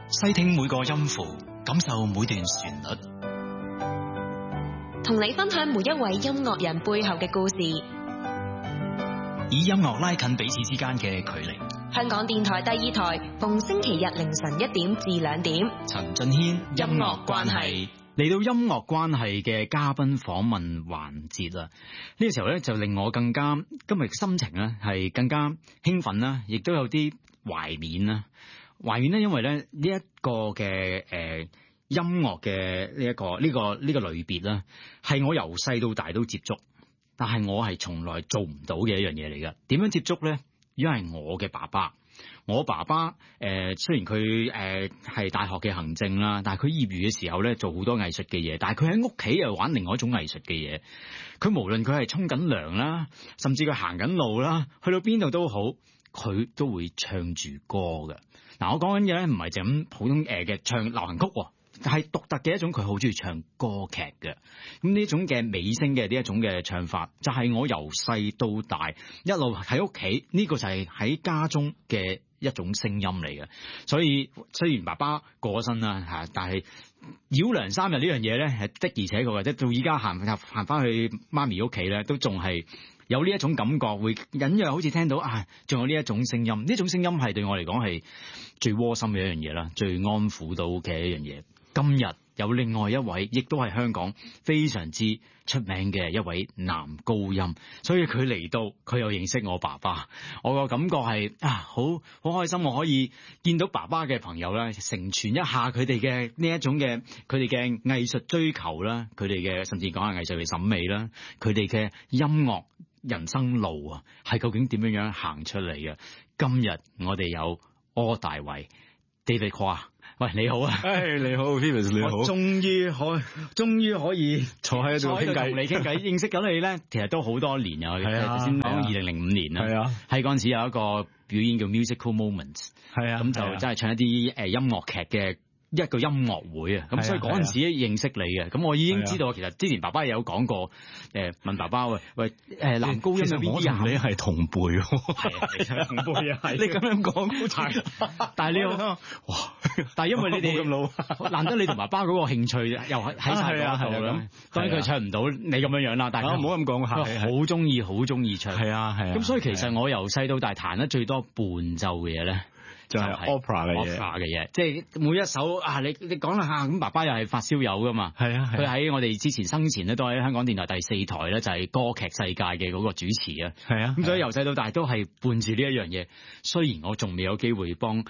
細聽每個音符，感受每段旋律， 同你分享每一位音樂人背後嘅故事， 以音樂拉近彼此之間嘅距離。 香港電台第2台，逢星期日凌晨1點至2點， 陳俊軒音樂關係。嚟到音樂關係嘅嘉賓訪問環節啦，呢個時候咧就令我更加今日心情咧係更加興奮啦，亦都有啲懷緬啦。懷緬咧，因為咧呢一個嘅音樂嘅呢一個類別啦，係我由細到大都接觸，但係我係從來做唔到嘅一樣嘢嚟㗎。點樣接觸咧？因為我嘅爸爸，我爸爸雖然佢係大學嘅行政啦，但係佢業餘嘅時候咧做好多藝術嘅嘢，但係佢喺屋企又玩另外一種藝術嘅嘢。佢無論佢係沖緊涼啦，甚至佢行緊路啦，去到邊度都好，佢都會唱住歌嘅。嗱，我講緊嘅咧唔係就咁普通嘅唱流行曲，係獨特嘅一種，佢好中意唱歌劇嘅。咁呢種嘅美聲嘅呢一種嘅唱法，就係我由細到大一路喺屋企，呢個就係喺家中嘅一種聲音嚟嘅。所以雖然爸爸過咗身啦嚇，但係繞梁三日呢樣嘢咧係的而且確嘅，即係到依家行翻去媽咪屋企咧，都仲係有呢一種感覺，會隱約好似聽到啊，仲有呢一種聲音。呢種聲音係對我嚟講係最窩心嘅一樣嘢啦，最安撫到嘅一樣嘢。今日有另外一位，亦都係香港非常之出名嘅一位男高音，所以佢嚟到，佢又認識我爸爸，我個感覺係好開心，我可以見到爸爸嘅朋友咧，成全一下佢哋嘅呢一種嘅佢哋嘅藝術追求啦，佢哋嘅甚至講下藝術嘅審美啦，佢哋嘅音樂人生路啊，係究竟點樣樣行出嚟嘅？今日我哋有柯大為 David Kwah。喂，你好啊！ 你好 Phoebus 你好。 我終於可以坐喺度傾偈， 同你傾偈。認識咗你咧，其實都好多年啊。頭先講2005年啦，係啊，喺嗰陣時有一個表演叫 Musical Moments， 係啊，咁就真係唱一啲音樂劇嘅一個音樂會啊。咁所以嗰陣時認識你嘅，咁我已經知道其實之前爸爸有講過，問爸爸喂男高音有邊啲人？ 你係同輩喎， 係同輩啊，係你咁樣講， 但係你哇！但係因為你哋咁老，難得你同爸爸嗰個興趣又喺晒嗰度啦。當然佢唱唔到你咁樣樣啦，但係唔好咁講， 好中意唱。 係啊。 咁所以其實我由細到大彈得最多伴奏嘅嘢咧， 就係 opera 嘅嘢，即係每一首你講啦嚇，咁爸爸又係發燒友噶嘛。係啊。佢喺我哋之前生前咧，都喺香港電台第4台咧，就係歌劇世界嘅嗰個主持啊。係啊。咁所以由細到大都係伴住呢一樣嘢。雖然我仲未有機會幫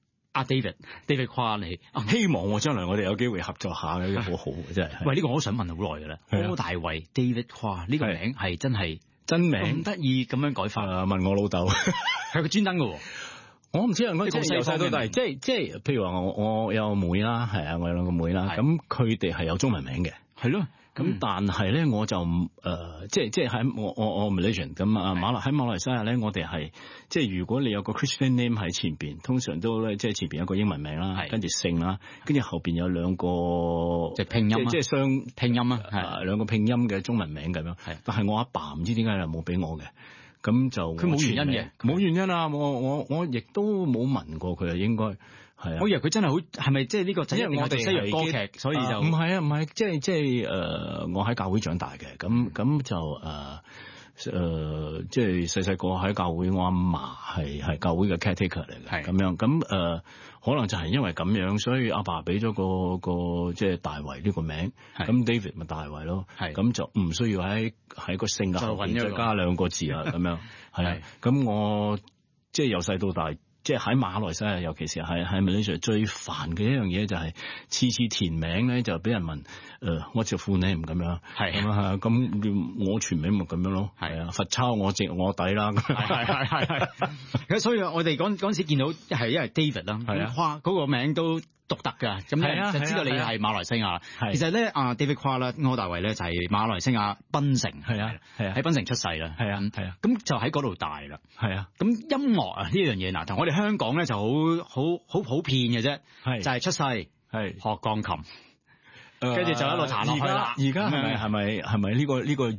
David Kwah 你， 希望將來我哋有機會合作下嘅，好好嘅真係。 喂，呢個我都想問好耐嘅啦。柯大為 David Kwah 呢個名係真係真名，咁得意咁樣改法啊？ 問我老豆， 係佢專登嘅。 我唔知啊，我由細到大，即係譬如話我有妹啦，係啊，我有2個妹啦，咁佢哋係有中文名嘅，係咯。咁但係咧，我就即係喺我 Malaysian 咁啊，喺馬來西亞咧，我哋係即係如果你有個 Christian name 喺前邊，通常都咧即係前邊有個英文名啦，跟住姓啦，跟住後邊有2個即係拼音，即係雙拼音啊，係2個拼音嘅中文名咁樣。係，但係我阿爸唔知點解又冇俾我嘅。咁就佢冇原因嘅，冇原因啊！我亦都冇問過佢啊，應該係啊。我以為佢真係好，係咪即係呢個？因為我哋西洋歌劇，所以就唔係啊，唔係即係我喺教會長大嘅，咁就即係細個喺教會，我阿嫲係教會嘅 caretaker 嚟嘅，咁樣咁可能就係因為咁樣，所以阿爸俾咗個即係大衛呢個名，咁 David 咪大衛咯，咁就唔需要喺個姓後邊再加2個字啦，咁樣係啊，咁我即係由細到大。即係喺馬來西亞，尤其是喺Malaysia最煩嘅一樣嘢就係次填名咧就俾人問what's your full name 咁樣，係啊，咁我全名咪咁樣咯，係啊，罰抄我底啦，係，所以我哋嗰陣時見到係因為 David 啦，哇嗰個名都獨特㗎，咁就知道你係馬來西亞。其實咧David Kwah 啦，柯大為咧就係馬來西亞檳城，喺檳城出世啦，咁就喺嗰度大啦，咁音樂啊呢樣嘢嗱，同我哋香港咧就好普遍嘅啫，就係出世學鋼琴，跟住就一路彈落去啦。而家係咪呢個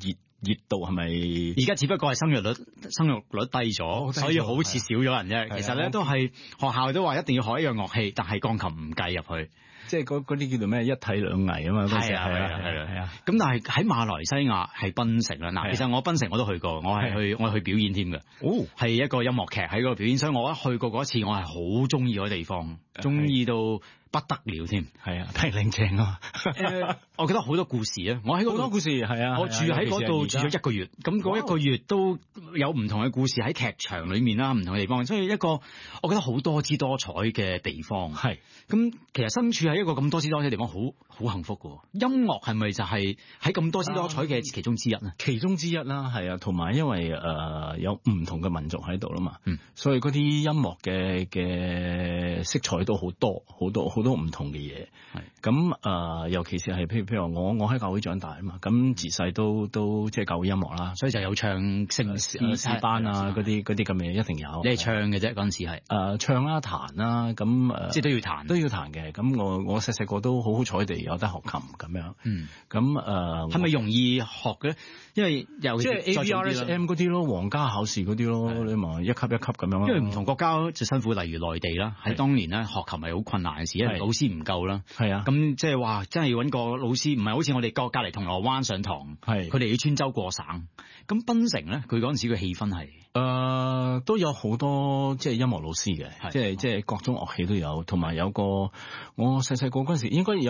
熱度係咪？ 而家只不過係生育率低咗，所以好似少咗人啫。其實咧都係學校都話一定要學一樣樂器，但係鋼琴唔計入去。 即係嗰啲叫做咩一體兩藝啊嘛。 係啊。咁但係喺馬來西亞係檳城啦。嗱，其實我檳城我都去過，我係去表演添嘅。哦，係一個音樂劇喺嗰度表演，所以我一去過嗰一次，我係好中意嗰地方，中意到不得了添。係啊，平靚正啊。我覺得好多故事啊！我喺好多故事係啊，我住喺嗰度住咗1個月，咁嗰1個月都有唔同嘅故事喺劇場裏面啦，唔同嘅地方，所以一個我覺得好多姿多彩嘅地方。係咁，其實身處喺一個咁多姿多彩嘅地方，好幸福㗎。音樂係咪就係喺咁多姿多彩嘅其中之一呢？其中之一啦，係啊，同埋因為有唔同嘅民族喺度啦嘛，所以嗰啲音樂嘅色彩都好多唔同嘅嘢。係咁尤其是係譬如我喺教會長大啊嘛，咁自細都即係教會音樂啦，所以就有唱聖詩班啊嗰啲咁嘅嘢一定有。你係唱嘅啫嗰陣時係唱啦彈啦咁即係都要彈嘅。咁我細個都好彩地有得學琴咁樣。咁係咪容易學嘅？因為又即係 ABRSM 嗰啲咯，皇家考試嗰啲咯，你咪一級一級咁樣。因為唔同國家就辛苦，例如內地啦，喺當年咧學琴係好困難嘅事，因為老師唔夠啦。係啊，咁即係話真係要揾個老師，唔係好似我哋隔離銅鑼灣上堂，佢哋要穿州過省。咁檳城咧，佢嗰陣時嘅氣氛係都有好多即係音樂老師嘅，即係各種樂器都有，同埋有個我細個嗰陣時應該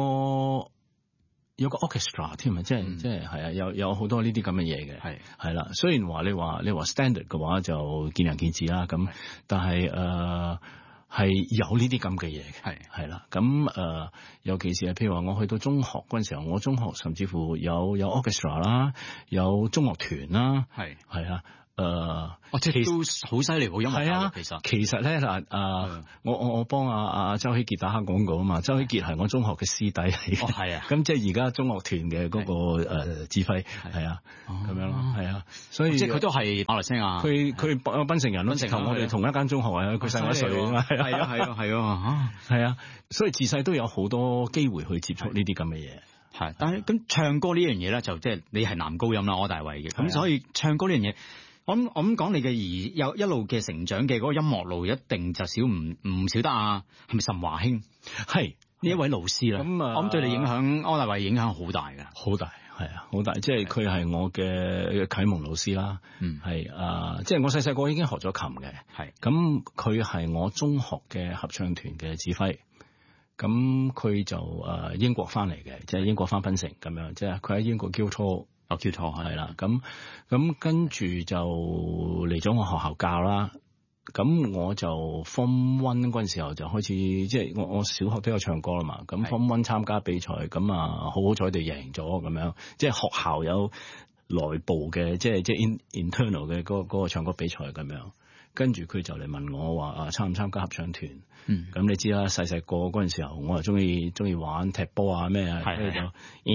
有個 orchestra 添啊，即係係啊，有好多呢啲咁嘅嘢嘅，係啦。雖然話你話 standard 嘅話就見仁見智啦，咁但係係有呢啲咁嘅嘢嘅，係啦。咁尤其是係譬如話我去到中學嗰陣時候，我中學甚至乎有 orchestra 啦，有中樂團啦，係啊。即係都好犀利，好音樂教育。其實咧嗱，我幫阿周希傑打下廣告啊嘛。周希傑係我中學嘅師弟嚟嘅。係啊。咁即係而家中樂團嘅嗰個指揮係啊，咁樣咯，係啊。所以即係佢都係馬來西亞。佢檳城人咯，直頭我哋同一間中學啊，佢細我一歲啊嘛。係啊。係啊，所以自細都有好多機會去接觸呢啲咁嘅嘢。係，但係咁唱歌呢樣嘢咧，就即係你係男高音啦，柯大衛嘅。咁所以唱歌呢樣嘢。我咁講你嘅有一路嘅成長嘅嗰個音樂路，一定就唔少得啊！係咪岑華興？係呢一位老師啦。咁我諗對你影響，柯大衛影響好大㗎。好大係啊，好大！即係佢係我嘅啟蒙老師啦。係即係我細個已經學咗琴嘅。係咁，佢係我中學嘅合唱團嘅指揮。咁佢就英國翻嚟嘅，即係英國翻檳城咁樣，即係佢喺英國 Guildhall。係啦，咁跟住就嚟咗我學校教啦。咁我就 Form 1嗰陣時候就開始，即係我小學都有唱歌啦嘛。咁 Form 1參加比賽，咁好彩地贏咗咁樣。即係學校有內部嘅，即係 internal 嘅嗰個唱歌比賽咁樣。跟住佢就嚟問我話參唔參加合唱團？咁你知啦，細個嗰陣時候，我又中意玩踢波啊咩啊，跟住就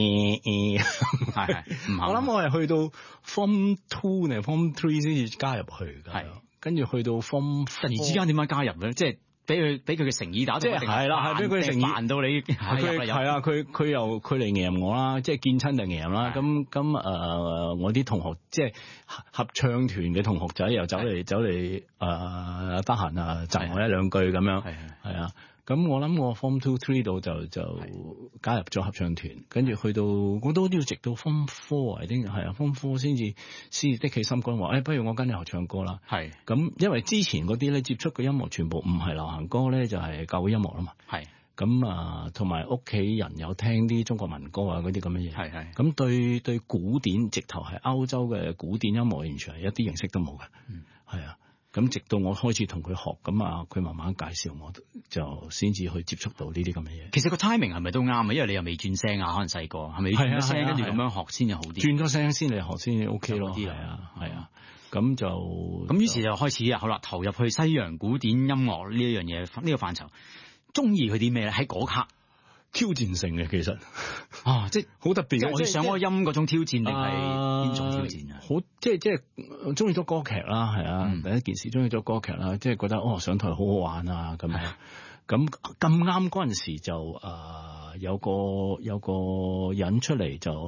我諗我係去到 Form 2定 Form 3先至加入去㗎。跟住去到 Form 突然之間點解加入咧？即係俾佢嘅誠意打動，即係係啦，係俾佢嘅誠意煩到你係啊！佢嚟贏我啦，即係見親就贏啦。咁我啲同學即係合唱團嘅同學仔又走嚟得閒啊贈我一兩句咁樣係啊。咁我諗我 Form 2、3度就加入咗合唱團，跟住去到我都要直到 Form 4，已經係啊 Form 4先至的起心肝話，不如我跟你學唱歌啦。係咁，因為之前嗰啲咧接觸嘅音樂全部唔係流行歌咧，就係教會音樂啦嘛。係咁同埋屋企人有聽啲中國民歌啊嗰啲咁嘅嘢。係咁對古典直頭係歐洲嘅古典音樂完全係一啲認識都冇嘅。係啊。咁直到我開始同佢學，咁佢慢慢介紹我，就先至去接觸到呢啲咁嘅嘢。其實個 timing 係咪都啱啊？因為你又未轉聲啊，可能細個係咪轉咗聲跟住咁樣學先就好啲？轉咗聲先嚟學先 OK 咯。係啊，咁就咁於是就開始好啦，投入去西洋古典音樂呢一樣嘢呢個範疇，中意佢啲咩咧？喺嗰刻。挑戰性嘅其實即係好特別嘅，我哋上嗰個音嗰種挑戰定係邊種挑戰啊？好即係中意咗歌劇啦，係啊，第一件事中意咗歌劇啦，即係覺得上台好好玩啊咁樣。咁啱嗰陣時就有個人出嚟就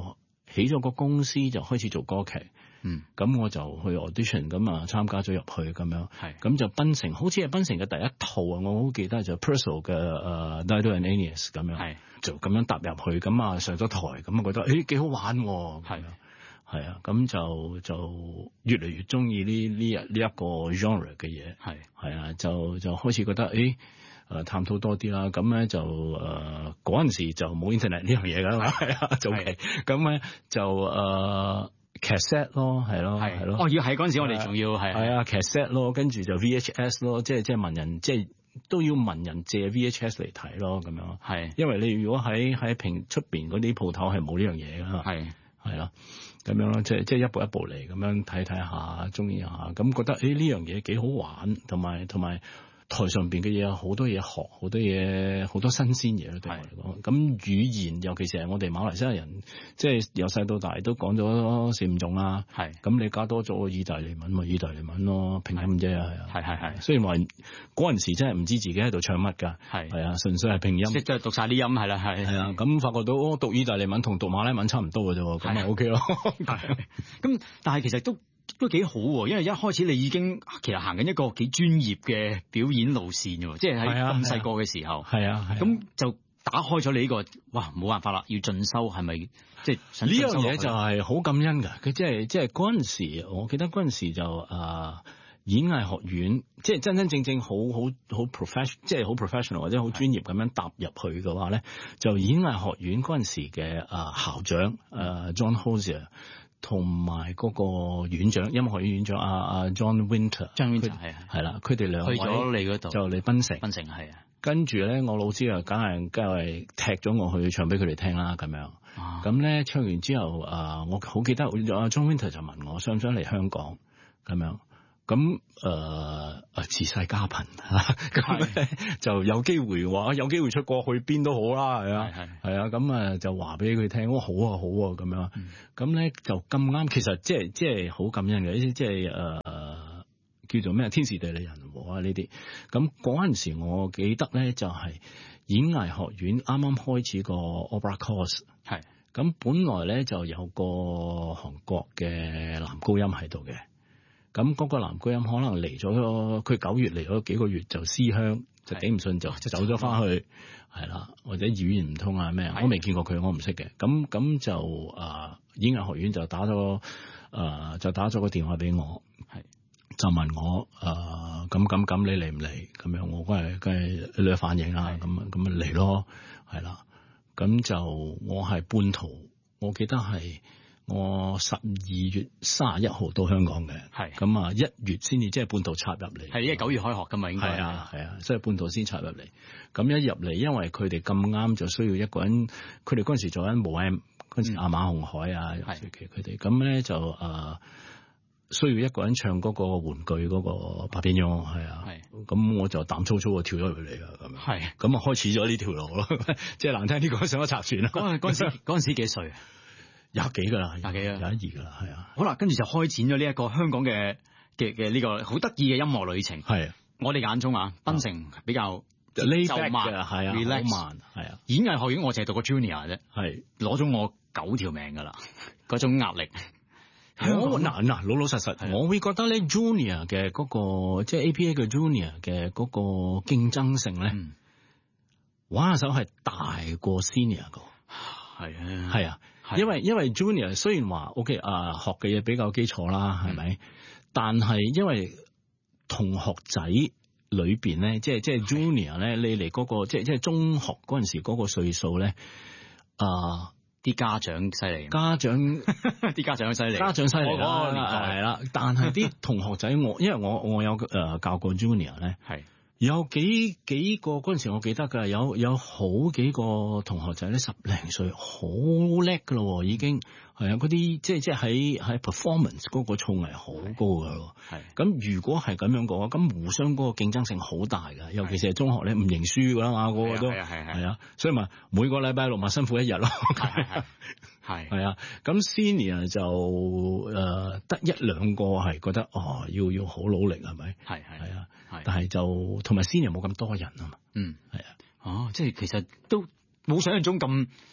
起咗個公司就開始做歌劇。咁我就去 audition， 咁啊參加咗入去咁樣，咁就檳城，好似係檳城嘅第一套啊，我好記得就 Purcell 嘅Dido and Aeneas 咁樣，就咁樣踏入去，咁啊上咗台，咁啊覺得幾好玩喎，係啊，咁就越嚟越中意呢一個 genre 嘅嘢，係啊，就開始覺得探討多啲啦，咁咧就嗰陣時就冇 internet 呢樣嘢㗎嘛，係啊，做嘅，咁咧就cassette 咯，係咯。 哦，要喺嗰陣時我哋仲要係啊 cassette 咯，跟住就 VHS 咯，即係問人，即係都要問人借 VHS 嚟睇咯，咁樣。係，因為你如果喺出邊嗰啲鋪頭係冇呢樣嘢噶嘛。係咯，咁樣咯，即係一步一步嚟咁樣睇下，中意下，咁覺得呢樣嘢幾好玩，同埋台上邊嘅嘢有好多嘢學，好多新鮮嘢咯，對我嚟講。咁語言，尤其是係我哋馬來西亞人，即係由細到大都講咗4-5種啦。咁你加多咗意大利文咪意大利文咯，拼音啫，係啊。係。雖然話嗰陣時真係唔知自己喺度唱乜㗎。係啊，純粹係拼音。即係讀晒啲音係啦，係啊。咁發覺到讀意大利文同讀馬來文差唔多嘅啫，咁咪 OK 咯。 咁但係其實都幾好喎，因為一開始你已經其實行緊一個幾專業嘅表演路線喎，即係喺咁細個嘅時候。咁就打開咗你呢個，哇，冇辦法啦，要進修係咪？即係呢樣嘢就係好感恩㗎。佢即係嗰陣時，我記得嗰陣時就演藝學院，即係真正好 professional， 即係好 professional 或者好專業咁樣踏入去嘅話咧，就演藝學院嗰陣時嘅校長John Hosier。同埋嗰個院長，音樂學院院長阿 John Winter， 係啦，佢哋兩位去咗你嗰度， 就嚟檳城， 係啊。 跟住咧，我老師啊，梗係踢咗我去唱俾佢哋聽啦，咁樣。咁咧唱完之後，我好記得阿 John Winter 就問我想唔想嚟香港咁樣。咁自細家貧咁就有機會出國去邊都好啦，係啊，咁就話俾佢聽，好啊咁樣，咁咧就咁啱，其實即係好感恩嘅，即係叫做咩天時地利人和啊呢啲。咁嗰陣時我記得咧就係演藝學院啱啱開始個 opera course， 咁本來咧就有個韓國嘅男高音喺度嘅。咁嗰個男高音可能嚟咗，佢9月嚟咗幾個月就思鄉，就頂唔順就走咗翻去，係啦，或者語言唔通啊咩，我未見過佢，我唔識嘅。咁就演藝學院就打咗個電話俾我，就問我咁你嚟唔嚟？咁樣我梗係你反應啦，咁咪嚟咯，係啦。咁就我係半途，我記得係。我12月31號到香港嘅，咁1月先至即係半途插入嚟， 因為9月開學噶嘛，應該係啊，所以半途先插入嚟。咁一入嚟，因為佢哋咁啱就需要一個人，佢哋嗰陣時做緊無 M， 嗰陣時亞馬紅海啊，佢哋咁咧就需要一個人唱嗰個玩具嗰個百變樣，係啊，咁我就膽粗粗就跳咗入嚟啦，咁樣，咁啊開始咗呢條路咯，即係難聽啲講上咗賊船啦。 嗰陣時幾歲啊 ？20幾㗎啦，22㗎啦，係啊。 好啦，跟住就開展咗呢一個香港嘅呢個好得意嘅音樂旅程。係我哋眼中檳城比較就慢， 係啊，好慢，係啊。 演藝學院我淨係讀過 junior 啫，攞咗我9條命㗎啦，嗰種壓力。 嗱，老實，我會覺得咧 junior 嘅嗰個即係 APA 嘅 junior 嘅嗰個競爭性咧，玩下手係大過 senior 個。係啊。因為 junior 雖然話 OK 學嘅嘢比較基礎啦，係咪？但係因為同學仔裏邊咧，即係 junior 咧，你嚟嗰個即係中學嗰陣時嗰個歲數咧， 啲家長犀利， 啲家長犀利，我年代係啦。但係啲同學仔，因為我有教過 junior 咧，有幾個嗰陣時我記得㗎，有好幾個同學仔咧10零歲，好叻㗎咯，已經係啊，嗰啲即係喺 performance 嗰個造詣好高㗎咯。咁如果係咁樣嘅話，咁互相嗰個競爭性好大㗎，尤其是係中學咧唔認輸㗎啦嘛，個個都係啊，所以咪每個禮拜6咪辛苦一日咯。係啊，咁 senior 就得1-2個係覺得要好努力係咪？係啊，但係就同埋 senior 冇咁多人啊嘛。係啊， 即係其實都冇想象中咁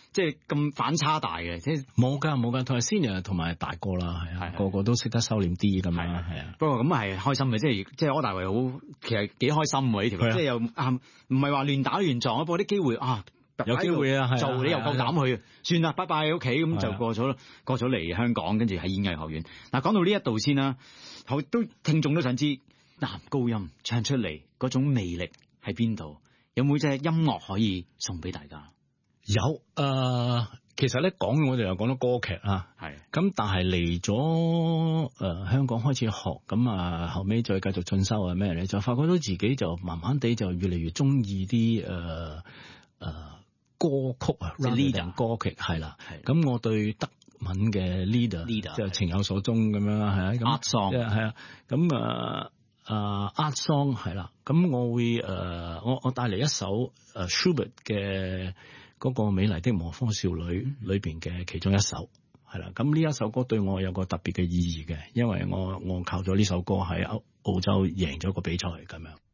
即係咁反差大嘅，即係冇㗎，同埋 senior 同埋大哥啦，係啊，個個都識得收斂啲咁樣，係啊。 不過咁係開心嘅，即係柯大為好，其實幾開心喎呢條，即係又唔係話亂打亂撞，不過啲機會有機會啊， 做你又夠膽去，算啦，拜拜屋企咁就過咗嚟香港，跟住喺演藝學院。嗱，講到呢一度先啦，好都聽眾都想知男高音唱出嚟嗰種魅力喺邊度？有冇隻音樂可以送俾大家？ 有其實咧講我哋又講到歌劇啊，係咁，但係嚟咗香港開始學，咁後尾再繼續進修啊咩咧，就發覺到自己就慢慢地就越嚟越中意啲歌曲啊 ，leader 歌劇係啦，咁我對德文嘅 leader 就情有所鍾咁樣啦，係啊，咁 art song 係啊，咁art song 係啦，咁我會我帶嚟一首Schubert 嘅嗰個美麗的磨坊少女裏邊嘅其中一首係啦，咁呢一首歌對我有個特別嘅意義嘅，因為我靠咗呢首歌喺澳洲贏咗個比賽咁樣。